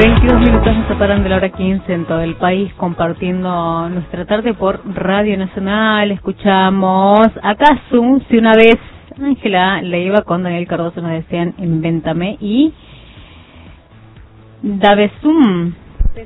22 minutos nos separan de la hora 15 en todo el país, compartiendo nuestra tarde por Radio Nacional. Escuchamos acá Zoom, si una vez Ángela le iba con Daniel Cardoso, nos decían Invéntame, y Dave Zoom se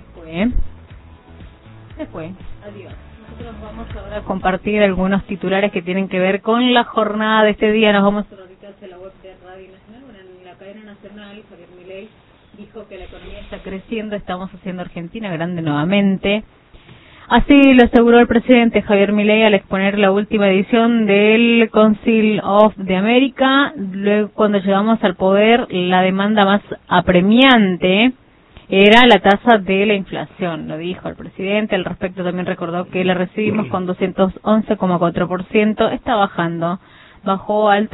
fue, adiós. Nosotros vamos ahora a compartir algunos titulares que tienen que ver con la jornada de este día. Nos vamos a radicar hacia la web de Radio Nacional. Bueno, en la cadena nacional, Javier Milei dijo que la economía está creciendo, estamos haciendo Argentina grande nuevamente. Así lo aseguró el presidente Javier Milei al exponer la última edición del Council of the America. Luego, cuando llegamos al poder, la demanda más apremiante era la tasa de la inflación, lo dijo el presidente. Al respecto también recordó que la recibimos con 211,4%, está bajando. Bajó al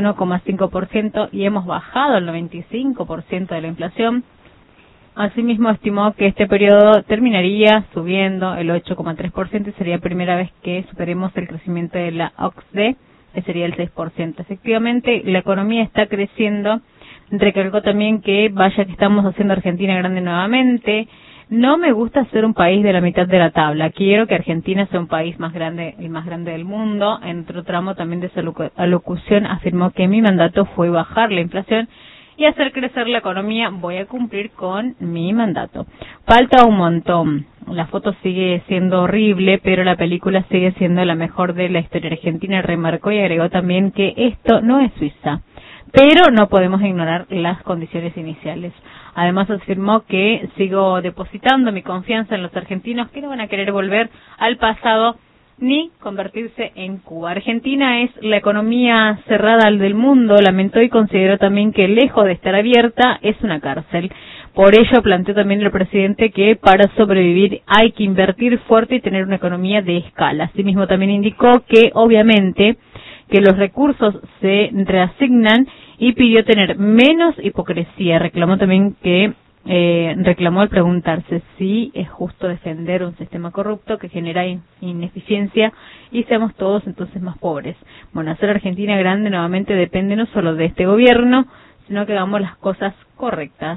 31,5% y hemos bajado al 95% de la inflación. Asimismo, estimó que este periodo terminaría subiendo el 8,3% y sería la primera vez que superemos el crecimiento de la OCDE, que sería el 6%. Efectivamente, la economía está creciendo. Recalcó también que vaya que estamos haciendo Argentina grande nuevamente. No me gusta ser un país de la mitad de la tabla. Quiero que Argentina sea un país más grande, el más grande del mundo. En otro tramo también de su alocución afirmó que mi mandato fue bajar la inflación y hacer crecer la economía. Voy a cumplir con mi mandato. Falta un montón. La foto sigue siendo horrible, pero la película sigue siendo la mejor de la historia argentina, remarcó, y agregó también que esto no es Suiza, pero no podemos ignorar las condiciones iniciales. Además afirmó que sigo depositando mi confianza en los argentinos, que no van a querer volver al pasado ni convertirse en Cuba. Argentina es la economía cerrada del mundo, lamentó, y consideró también que lejos de estar abierta es una cárcel. Por ello planteó también el presidente que para sobrevivir hay que invertir fuerte y tener una economía de escala. Asimismo también indicó que obviamente que los recursos se reasignan y pidió tener menos hipocresía. Reclamó también que reclamó al preguntarse si es justo defender un sistema corrupto que genera ineficiencia y seamos todos entonces más pobres. Bueno, hacer Argentina grande nuevamente depende no solo de este gobierno, sino que hagamos las cosas correctas.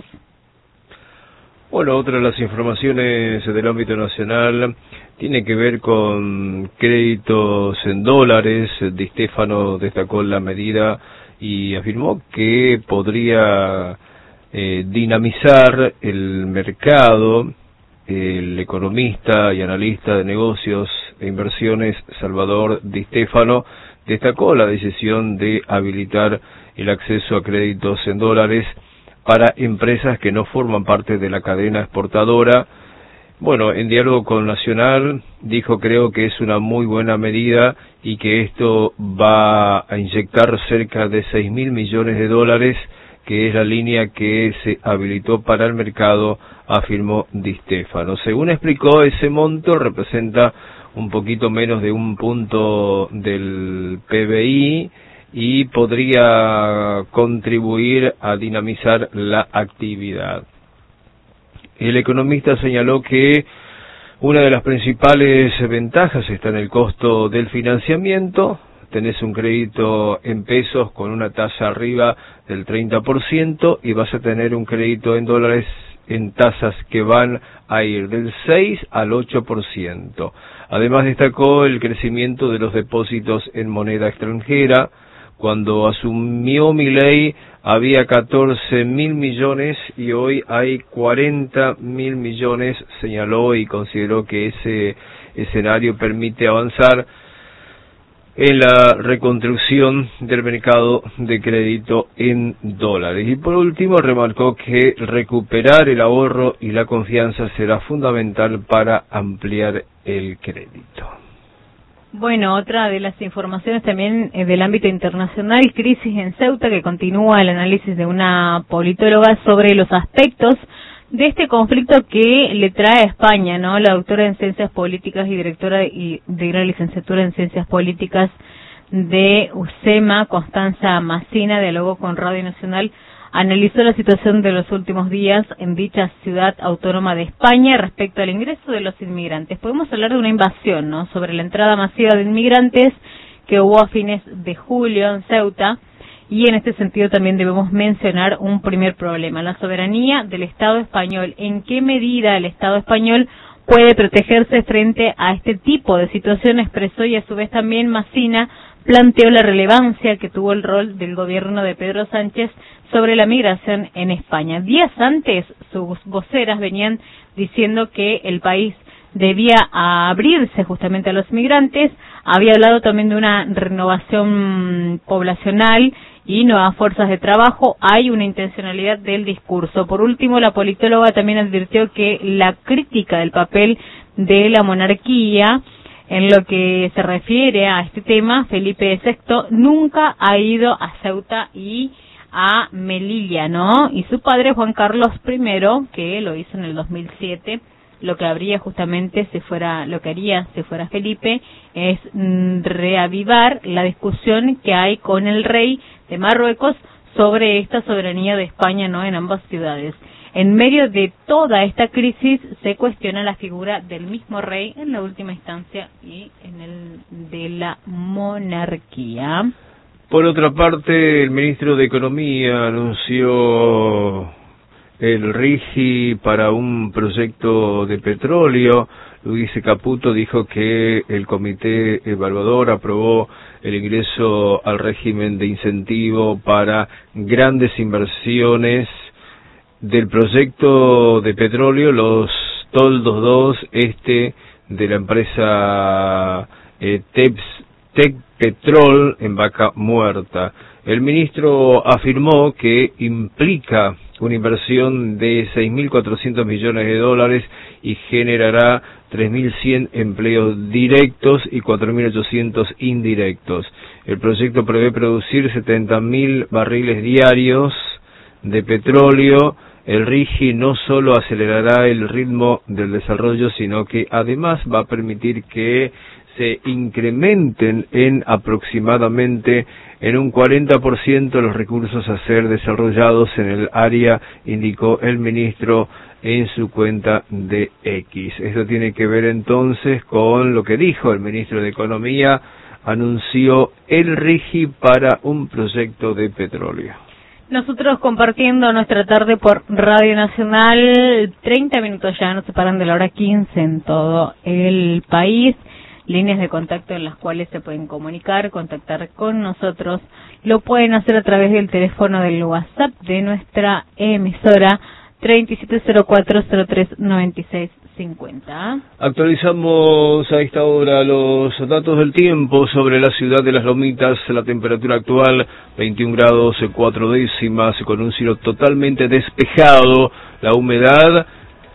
Bueno, otra de las informaciones del ámbito nacional tiene que ver con créditos en dólares. Di Stéfano destacó la medida y afirmó que podría dinamizar el mercado. El economista y analista de negocios e inversiones Salvador Di Stéfano destacó la decisión de habilitar el acceso a créditos en dólares para empresas que no forman parte de la cadena exportadora. Bueno, en diálogo con Nacional dijo: creo que es una muy buena medida y que esto va a inyectar cerca de 6.000 millones de dólares, que es la línea que se habilitó para el mercado, afirmó Di Stéfano. Según explicó, ese monto representa un poquito menos de un punto del PBI y podría contribuir a dinamizar la actividad. El economista señaló que una de las principales ventajas está en el costo del financiamiento. Tenés un crédito en pesos con una tasa arriba del 30% y vas a tener un crédito en dólares en tasas que van a ir del 6 al 8%. Además destacó el crecimiento de los depósitos en moneda extranjera. Cuando asumió Milei había 14.000 millones y hoy hay 40.000 millones, señaló, y consideró que ese escenario permite avanzar en la reconstrucción del mercado de crédito en dólares. Y por último, remarcó que recuperar el ahorro y la confianza será fundamental para ampliar el crédito. Bueno, otra de las informaciones también del ámbito internacional, crisis en Ceuta, que continúa el análisis de una politóloga sobre los aspectos de este conflicto que le trae a España, ¿no? La doctora en Ciencias Políticas y directora de gran licenciatura en Ciencias Políticas de UCEMA, Constanza Macina, dialogó con Radio Nacional, analizó la situación de los últimos días en dicha ciudad autónoma de España respecto al ingreso de los inmigrantes. Podemos hablar de una invasión, ¿no?, sobre la entrada masiva de inmigrantes que hubo a fines de julio en Ceuta, y en este sentido también debemos mencionar un primer problema, la soberanía del Estado español. ¿En qué medida el Estado español puede protegerse frente a este tipo de situación? Expresó, y a su vez también Massina planteó la relevancia que tuvo el rol del gobierno de Pedro Sánchez sobre la migración en España. Días antes, sus voceras venían diciendo que el país debía abrirse justamente a los migrantes. Había hablado también de una renovación poblacional y nuevas fuerzas de trabajo. Hay una intencionalidad del discurso. Por último, la politóloga también advirtió que la crítica del papel de la monarquía en lo que se refiere a este tema, Felipe VI nunca ha ido a Ceuta y a Melilla, ¿no? Y su padre, Juan Carlos I, que lo hizo en el 2007, lo que haría justamente si fuera Felipe, es reavivar la discusión que hay con el rey de Marruecos sobre esta soberanía de España, ¿no?, en ambas ciudades. En medio de toda esta crisis se cuestiona la figura del mismo rey en la última instancia y en el de la monarquía. Por otra parte, el ministro de Economía anunció el RIGI para un proyecto de petróleo. Luis Caputo dijo que el comité evaluador aprobó el ingreso al régimen de incentivo para grandes inversiones del proyecto de petróleo, los Toldos 2, de la empresa Tecpetrol en Vaca Muerta. El ministro afirmó que implica una inversión de 6.400 millones de dólares y generará 3.100 empleos directos y 4.800 indirectos. El proyecto prevé producir 70.000 barriles diarios de petróleo. El RIGI no solo acelerará el ritmo del desarrollo, sino que además va a permitir que se incrementen en aproximadamente en un 40% los recursos a ser desarrollados en el área, indicó el ministro en su cuenta de X. Esto tiene que ver entonces con lo que dijo el ministro de Economía, anunció el RIGI para un proyecto de petróleo. Nosotros compartiendo nuestra tarde por Radio Nacional, 30 minutos ya nos separan de la hora 15 en todo el país. Líneas de contacto en las cuales se pueden comunicar, contactar con nosotros. Lo pueden hacer a través del teléfono del WhatsApp de nuestra emisora 3704039650. Actualizamos a esta hora los datos del tiempo sobre la ciudad de Las Lomitas. La temperatura actual 21 grados 4 décimas con un cielo totalmente despejado. La humedad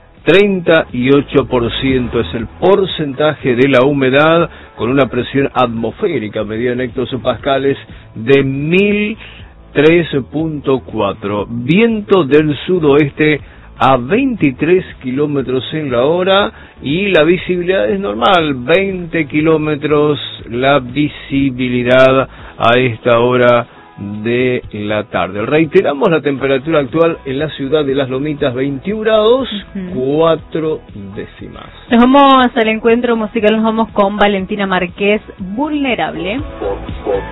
38% es el porcentaje de la humedad, con una presión atmosférica medida en hectopascales de 1003.4. Viento del sudoeste a 23 kilómetros en la hora y la visibilidad es normal, 20 kilómetros la visibilidad a esta hora de la tarde. Reiteramos la temperatura actual en la ciudad de Las Lomitas, 21 grados 4 décimas. Nos vamos al encuentro musical, nos vamos con Valentina Márquez, Vulnerable.